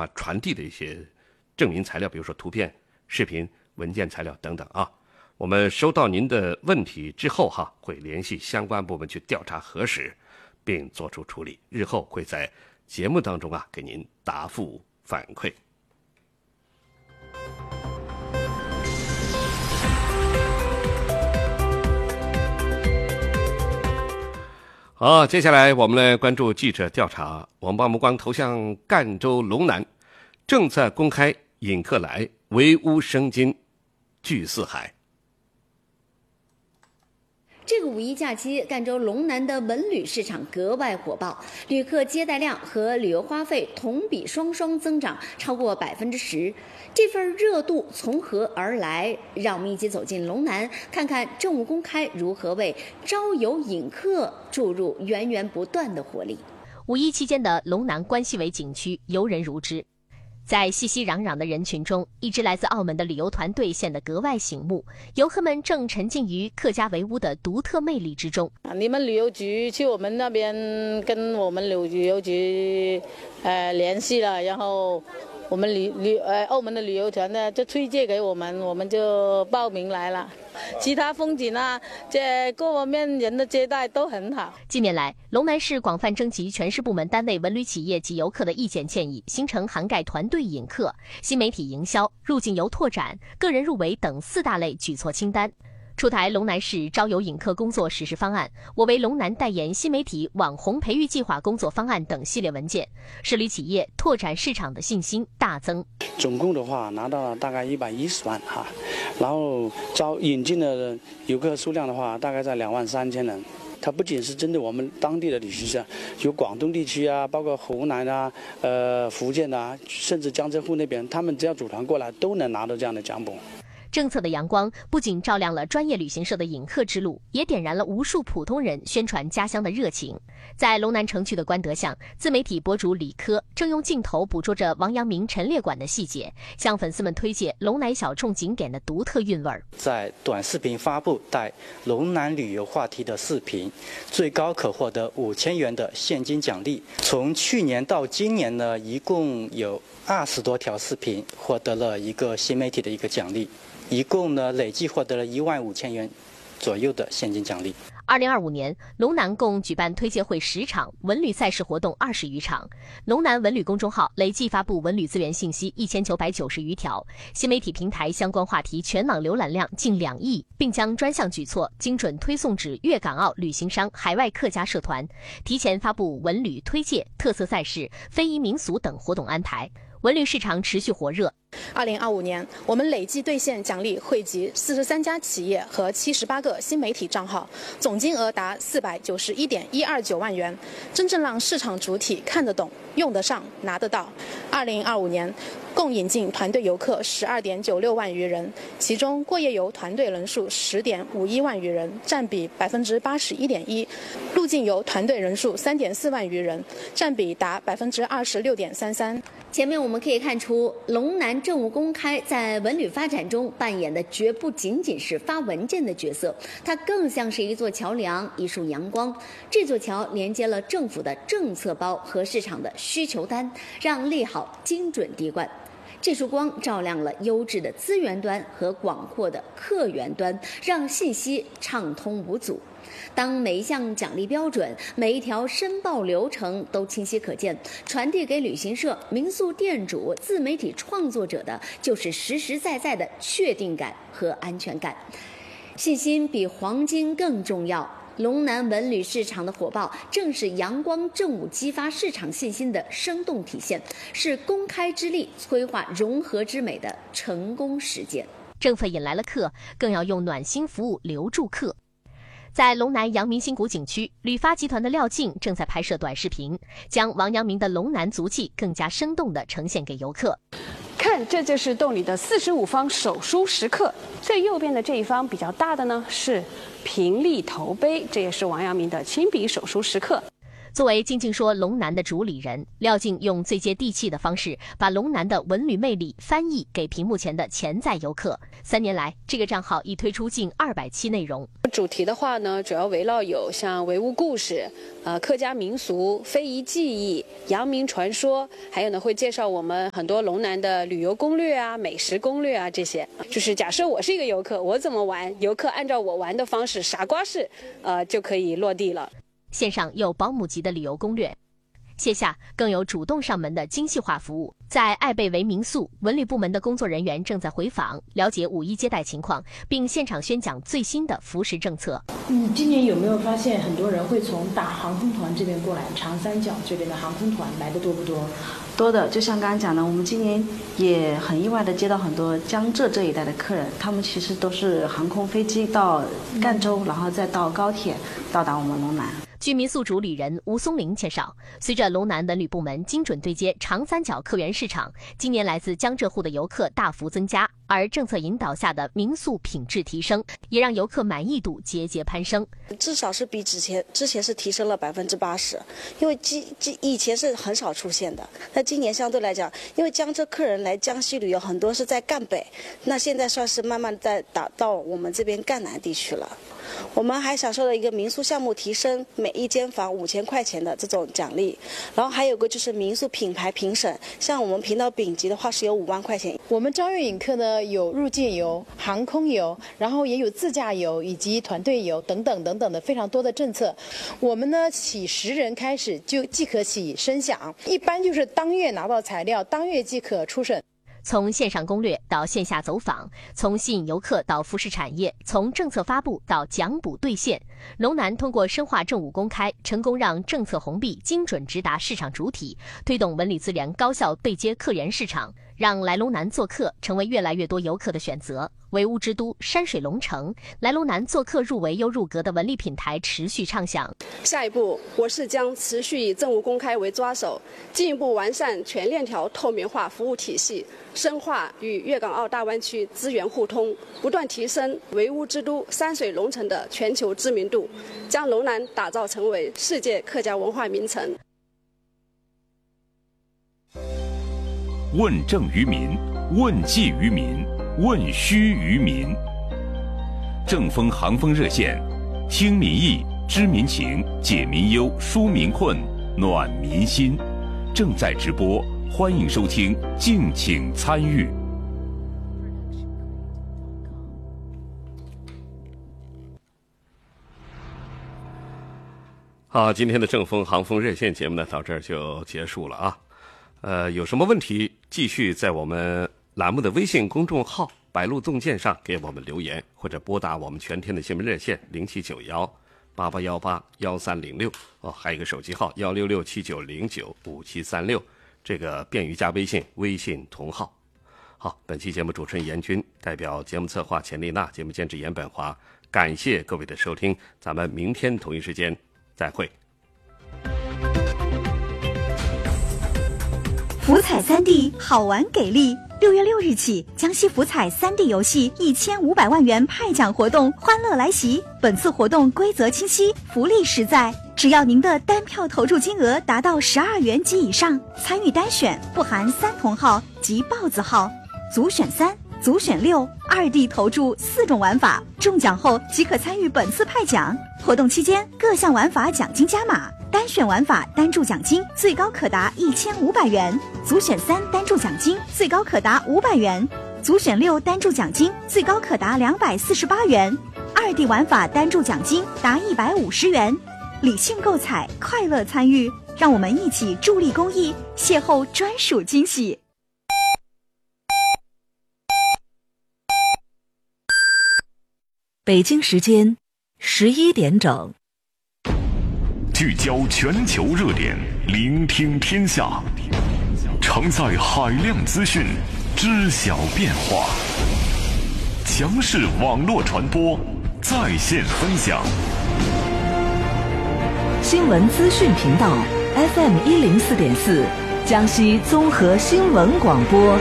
怕传递的一些证明材料，比如说图片、视频、文件材料等等啊。我们收到您的问题之后会联系相关部门去调查核实，并做出处理，日后会在节目当中给您答复反馈。好，接下来我们来关注记者调查。我们把目光投向赣州龙南，政策公开引客来，唯屋生津聚四海。 这个五一假期，赣州龙南的文旅市场格外火爆，旅客接待量和旅游花费同比双双增长，超过10%。这份热度从何而来？让我们一起走进龙南，看看政务公开如何为招游引客注入源源不断的活力。 五一期间的龙南关西围景区游人如织。在熙熙攘攘的人群中，一支来自澳门的旅游团队显得格外醒目，游客们正沉浸于客家围屋的独特魅力之中。 你们旅游局去我们那边跟我们旅游局联系了，然后我们澳门的旅游团呢就推荐给我们，我们就报名来了。其他风景这各方面人的接待都很好。 近年来，龙南市广泛征集全市部门单位、文旅企业及游客的意见建议，形成涵盖团队引客、新媒体营销、入境游拓展、个人入围等4大类举措清单。出台龙南市招游引客工作实施方案，我为龙南代言新媒体网红培育计划工作方案等系列文件，市旅企业拓展市场的信心大增。 总共的话拿到了大概110万然后引进的游客数量的话，大概在23000人。它不仅是针对我们当地的旅行社，有广东地区包括湖南福建甚至江浙沪那边，他们只要组团过来都能拿到这样的奖补。 政策的阳光不仅照亮了专业旅行社的引客之路，也点燃了无数普通人宣传家乡的热情。在龙南城区的官德巷，自媒体博主李科正用镜头捕捉着王阳明陈列馆的细节，向粉丝们推介龙南小众景点的独特韵味。 在短视频发布带龙南旅游话题的视频，最高可获得5000元的现金奖励。从去年到今年呢，一共有20多条视频获得了一个新媒体的一个奖励。一共呢累计获得了15000元左右的现金奖励。 2025年，龙南共举办推介会10场，文旅赛事活动20余场。龙南文旅公众号累计发布文旅资源信息1990余条，新媒体平台相关话题全网浏览量近2亿，并将专项举措精准推送至粤港澳旅行商、海外客家社团，提前发布文旅推介、特色赛事、非遗民俗等活动安排。文旅市场持续火热。 2025年，我们累计兑现奖励汇集43家企业和78个新媒体账号，总金额达491.129万元，真正让市场主体看得懂、用得上、拿得到。2025年，共引进团队游客12.96万余人，其中过夜游团队人数10.51万余人，占比81.1%；入境游团队人数3.4万余人，占比达26.33%。 前面我们可以看出，龙南政务公开在文旅发展中扮演的绝不仅仅是发文件的角色，它更像是一座桥梁，一束阳光。这座桥连接了政府的政策包和市场的需求单，让利好精准滴灌。这束光照亮了优质的资源端和广阔的客源端，让信息畅通无阻。当每一项奖励标准、每一条申报流程都清晰可见，传递给旅行社、民宿店主、自媒体创作者的就是实实在在的确定感和安全感。信心比黄金更重要。龙南文旅市场的火爆，正是阳光政务激发市场信心的生动体现，是公开之力催化融合之美的成功实践。 政策引来了客，更要用暖心服务留住客。在龙南阳明新谷景区，旅发集团的廖静正在拍摄短视频，将王阳明的龙南足迹更加生动地呈现给游客。 看，这就是洞里的45方手书石刻，最右边的这一方比较大的呢是平利头碑，这也是王阳明的亲笔手书石刻。 作为静静说龙南的主理人，廖静用最接地气的方式，把龙南的文旅魅力翻译给屏幕前的潜在游客。3年来，这个账号已推出近200期内容。 主题的话呢，主要围绕有像唯物故事、客家民俗、非遗技艺、阳明传说，还有呢会介绍我们很多龙南的旅游攻略啊、美食攻略啊这些。就是假设我是一个游客，我怎么玩，游客按照我玩的方式傻瓜式，就可以落地了。 线上有保姆级的旅游攻略，线下更有主动上门的精细化服务。在爱贝维民宿，文旅部门的工作人员正在回访，了解5·1接待情况，并现场宣讲最新的服食政策。 今年有没有发现很多人会从大航空团这边过来，长三角这边的航空团来的多不多？ 多的，就像刚刚讲的，我们今年也很意外的接到很多江浙这一带的客人，他们其实都是航空飞机到赣州，然后再到高铁到达我们龙南。 据民宿主理人吴松林介绍，随着龙南文旅部门精准对接长三角客源市场，今年来自江浙沪的游客大幅增加，而政策引导下的民宿品质提升，也让游客满意度节节攀升。 至少是比之前是提升了80%，因为以前是很少出现的。那今年相对来讲，因为江浙客人来江西旅游很多是在赣北，那现在算是慢慢在打到我们这边赣南地区了。我们还享受了一个民宿项目提升，每一间房5000块钱的这种奖励，然后还有个就是民宿品牌评审，像我们评到丙级的话是有5万块钱。 我们招运引客呢有入境游、航空游，然后也有自驾游以及团队游等等的非常多的政策。我们呢起10人开始就即可起申享，一般就是当月拿到材料，当月即可出审。 从线上攻略到线下走访，从吸引游客到服饰产业，从政策发布到奖补兑现，龙南通过深化政务公开，成功让政策红利精准直达市场主体，推动文旅资源高效对接客源市场，让来龙南做客成为越来越多游客的选择。唯物之都山水龙城，来龙南做客入围又入格的文旅品牌持续畅想。 下一步，我市将持续以政务公开为抓手，进一步完善全链条透明化服务体系，深化与粤港澳大湾区资源互通，不断提升唯物之都山水龙城的全球知名度，将龙南打造成为世界客家文化名城。 问政于民，问计于民，问需于民。正风航风热线，听民意，知民情，解民忧，纾民困，暖民心。正在直播，欢迎收听，敬请参与。 好，今天的正风航风热线节目呢，到这儿就结束了啊。有什么问题，继续在我们栏目的微信公众号“百路纵见”上给我们留言，或者拨打我们全天的新闻热线079188181306还有一个手机号16679095736，这个便于加微信，微信同号。好，本期节目主持人严军，代表节目策划钱丽娜，节目监制严本华，感谢各位的收听，咱们明天同一时间再会。 福彩3D 好玩给力！6月6日起，江西福彩3D 游戏1500万元派奖活动欢乐来袭。本次活动规则清晰，福利实在，只要您的单票投注金额达到12元及以上，参与单选不含3同号及豹子号，组选3、组选6，2D 投注4种玩法，中奖后即可参与本次派奖。活动期间，各项玩法奖金加码。单选玩法单注奖金最高可达1500元，组选3单注奖金最高可达500元，组选6单注奖金最高可达248元，2D 玩法单注奖金达150元。理性购彩，快乐参与，让我们一起助力公益，邂逅专属惊喜。 北京时间11点整。 聚焦全球热点，聆听天下，承载海量资讯，知晓变化。强势网络传播，在线分享。 新闻资讯频道 FM 104.4，江西综合新闻广播。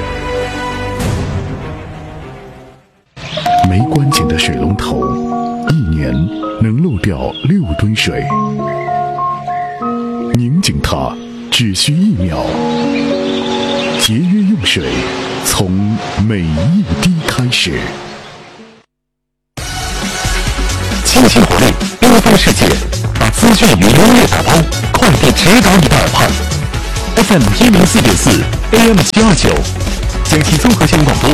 没关紧的水龙头，1年能漏掉6吨水。 拧紧它只需1秒。节约用水，从每一滴开始。清新活力缤纷世界，把资讯与音乐打包，快递直达你的耳畔。FM 104.4 AM 729，江西综合新闻广播